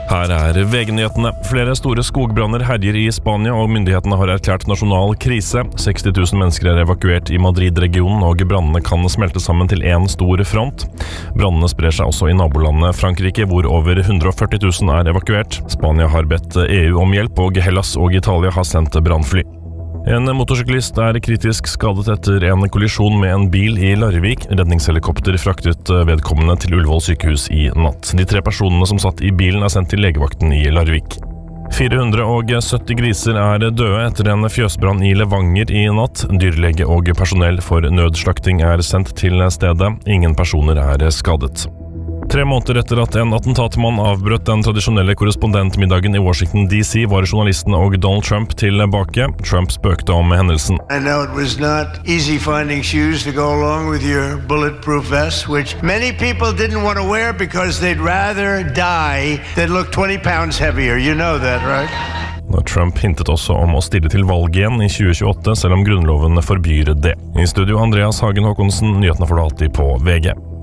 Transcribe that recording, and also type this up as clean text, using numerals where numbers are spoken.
Her VG-nyhetene. Flere store skogbranner herjer i Spania, og myndighetene har erklært nasjonal krise. 60 000 mennesker evakuert i Madrid-regionen, og brannene kan smelte sammen til en stor front. Brannene sprer seg også i nabolandet Frankrike, hvor over 140 000 evakuert. Spania har bedt EU om hjelp, og Hellas og Italia har sendt brannfly. En motorsyklist kritisk skadet etter en kollisjon med en bil i Larvik. Redningshelikopter fraktet vedkommende til Ullevål sykehus i natt. De 3 personene som satt i bilen sendt til legevakten i Larvik. 470 griser døde etter en fjøsbrann i Levanger i natt. Dyrlege og personell for nødslakting sendt til stedet. Ingen personer skadet. 3 måneder etter at en attentatmann avbrøt den tradisjonelle korrespondentmiddagen i Washington DC, var journalistene og Donald Trump tilbake. Trump spøkte om hendelsen. I know it was not easy finding shoes to go along with your bulletproof vest, which many people didn't want to wear because they'd rather die than look 20 pounds heavier. You know that, right? Trump hintet også om å stille til valg igjen i 2028, selv om grunnloven forbyr det. I studio Andreas Hagen Håkonsen, nyhetene får du alltid på VG.